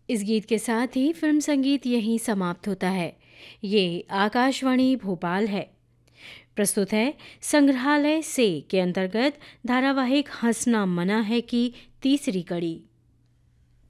इस गीत के साथ ही फिल्म संगीत यहीं समाप्त होता है। ये आकाशवाणी भोपाल है। प्रस्तुत है संग्रहालय से के अंतर्गत धारावाहिक हंसना मना है की तीसरी कड़ी।